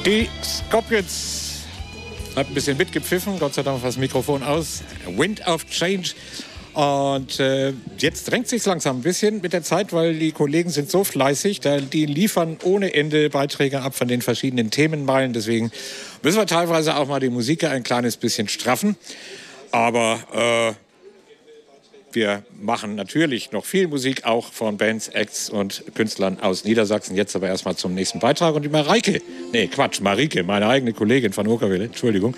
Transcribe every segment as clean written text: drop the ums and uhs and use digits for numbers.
Die Scorpions hat ein bisschen mitgepfiffen, Gott sei Dank war das Mikrofon aus. Wind of Change. Und jetzt drängt sich langsam ein bisschen mit der Zeit, weil die Kollegen sind so fleißig, die liefern ohne Ende Beiträge ab von den verschiedenen Themenmeilen. Deswegen müssen wir teilweise auch mal die Musik ein kleines bisschen straffen. Aber wir machen natürlich noch viel Musik, auch von Bands, Acts und Künstlern aus Niedersachsen. Jetzt aber erstmal zum nächsten Beitrag. Und die Marike, meine eigene Kollegin von Okerwelle, Entschuldigung,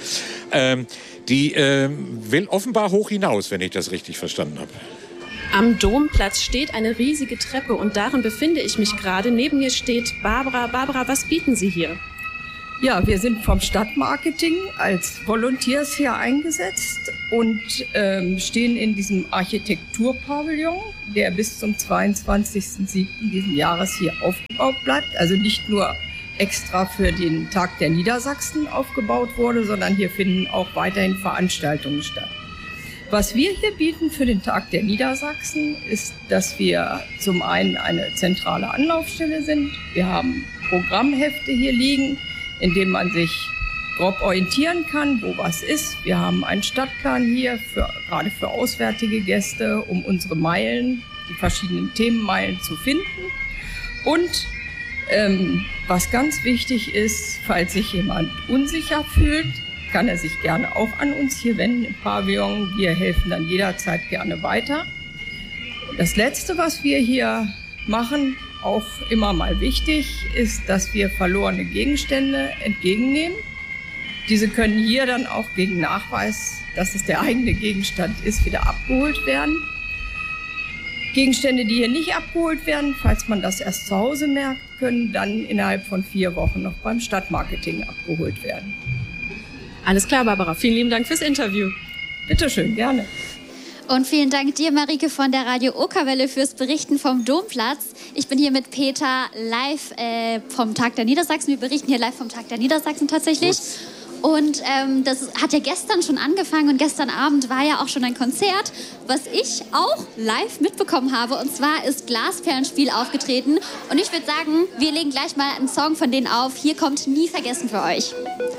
die will offenbar hoch hinaus, wenn ich das richtig verstanden habe. Am Domplatz steht eine riesige Treppe und darin befinde ich mich gerade. Neben mir steht Barbara. Barbara, was bieten Sie hier? Ja, wir sind vom Stadtmarketing als Volunteers hier eingesetzt und stehen in diesem Architekturpavillon, der bis zum 22.07. diesen Jahres hier aufgebaut bleibt. Also nicht nur extra für den Tag der Niedersachsen aufgebaut wurde, sondern hier finden auch weiterhin Veranstaltungen statt. Was wir hier bieten für den Tag der Niedersachsen ist, dass wir zum einen eine zentrale Anlaufstelle sind. Wir haben Programmhefte hier liegen, in dem man sich grob orientieren kann, wo was ist. Wir haben einen Stadtplan hier, gerade für auswärtige Gäste, um unsere Meilen, die verschiedenen Themenmeilen zu finden. Und was ganz wichtig ist, falls sich jemand unsicher fühlt, kann er sich gerne auch an uns hier wenden im Pavillon. Wir helfen dann jederzeit gerne weiter. Und das Letzte, was wir hier machen, auch immer mal wichtig, ist, dass wir verlorene Gegenstände entgegennehmen. Diese können hier dann auch gegen Nachweis, dass es der eigene Gegenstand ist, wieder abgeholt werden. Gegenstände, die hier nicht abgeholt werden, falls man das erst zu Hause merkt, können dann innerhalb von 4 Wochen noch beim Stadtmarketing abgeholt werden. Alles klar, Barbara. Vielen lieben Dank fürs Interview. Bitte schön, gerne. Und vielen Dank dir, Marike, von der Radio Okerwelle fürs Berichten vom Domplatz. Ich bin hier mit Peter live vom Tag der Niedersachsen. Wir berichten hier live vom Tag der Niedersachsen tatsächlich. Und das hat ja gestern schon angefangen und gestern Abend war ja auch schon ein Konzert, was ich auch live mitbekommen habe. Und zwar ist Glasperlenspiel aufgetreten. Und ich würde sagen, wir legen gleich mal einen Song von denen auf. Hier kommt Nie vergessen für euch.